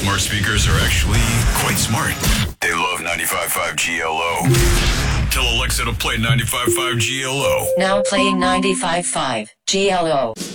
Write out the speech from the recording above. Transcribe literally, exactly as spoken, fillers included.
smart speakers are actually quite smart. They love ninety-five point five G L O. Tell Alexa to play ninety-five point five G L O. Now playing ninety-five point five G L O.